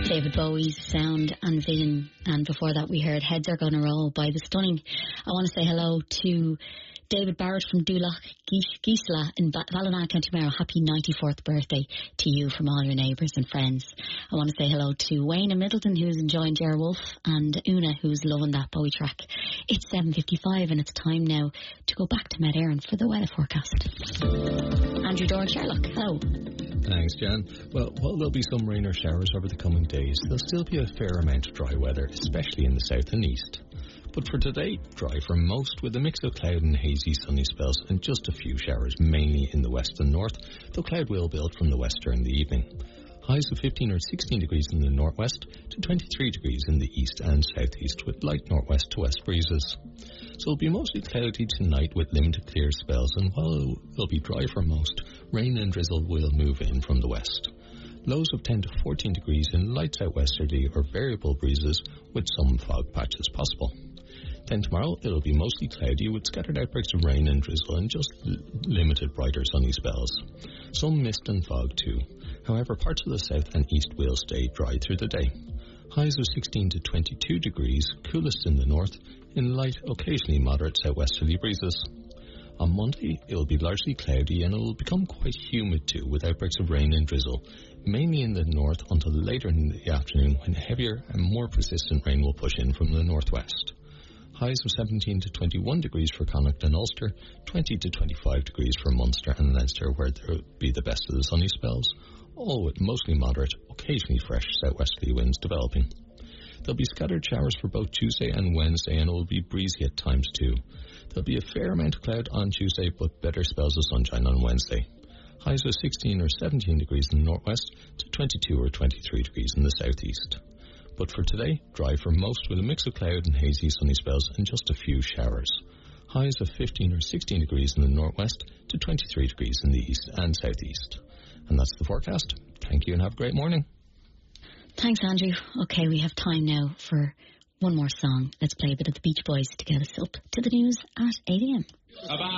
David Bowie's Sound and Vision, and before that we heard Heads Are Gonna Roll by The Stunning. I want to say hello to David Barrett from Dulach Gisela in Ballina, County Mayo. Happy 94th birthday to you from all your neighbours and friends. I want to say hello to Wayne in Middleton, who's enjoying Ger Wolf, and Una, who's loving that Bowie track. It's 7:55 and it's time now to go back to Med Éireann for the weather forecast. Andrew Dorn Sherlock, hello. Thanks, Jan. Well, while there'll be some rain or showers over the coming days, there'll still be a fair amount of dry weather, especially in the south and east. But for today, dry for most, with a mix of cloud and hazy sunny spells and just a few showers, mainly in the west and north, though cloud will build from the west during the evening. Highs of 15 or 16 degrees in the northwest to 23 degrees in the east and southeast, with light northwest to west breezes. So it'll be mostly cloudy tonight with limited clear spells, and while it'll be dry for most, rain and drizzle will move in from the west. Lows of 10 to 14 degrees in light southwesterly or variable breezes, with some fog patches possible. Then tomorrow it'll be mostly cloudy with scattered outbreaks of rain and drizzle and just limited brighter sunny spells. Some mist and fog too. However, parts of the south and east will stay dry through the day. Highs of 16 to 22 degrees, coolest in the north, in light, occasionally moderate southwesterly breezes. On Monday, it will be largely cloudy and it will become quite humid too, with outbreaks of rain and drizzle, mainly in the north until later in the afternoon when heavier and more persistent rain will push in from the northwest. Highs of 17 to 21 degrees for Connacht and Ulster, 20 to 25 degrees for Munster and Leinster, where there will be the best of the sunny spells, all with mostly moderate, occasionally fresh southwesterly winds developing. There'll be scattered showers for both Tuesday and Wednesday, and it will be breezy at times too. There'll be a fair amount of cloud on Tuesday, but better spells of sunshine on Wednesday. Highs of 16 or 17 degrees in the northwest to 22 or 23 degrees in the southeast. But for today, dry for most with a mix of cloud and hazy sunny spells and just a few showers. Highs of 15 or 16 degrees in the northwest to 23 degrees in the east and southeast. And that's the forecast. Thank you and have a great morning. Thanks, Andrew. Okay, we have time now for one more song. Let's play a bit of the Beach Boys to get us up to the news at 8 a.m.